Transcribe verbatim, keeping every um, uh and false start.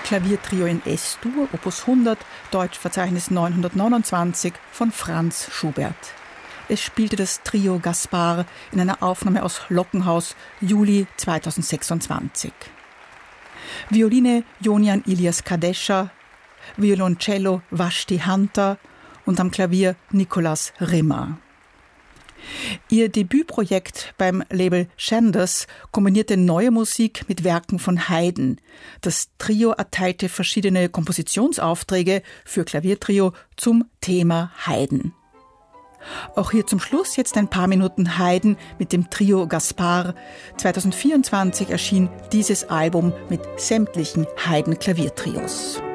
Klaviertrio in S-Dur, Opus hundert, Deutschverzeichnis neunhundertneunundzwanzig von Franz Schubert. Es spielte das Trio Gaspar in einer Aufnahme aus Lockenhaus, Juli zweitausendsechsundzwanzig. Violine Jonian Ilias Kadescha, Violoncello Vashti Hunter und am Klavier Nicolas Rimmer. Ihr Debütprojekt beim Label Shanders kombinierte neue Musik mit Werken von Haydn. Das Trio erteilte verschiedene Kompositionsaufträge für Klaviertrio zum Thema Haydn. Auch hier zum Schluss jetzt ein paar Minuten Haydn mit dem Trio Gaspar. zweitausendvierundzwanzig erschien dieses Album mit sämtlichen Haydn-Klaviertrios.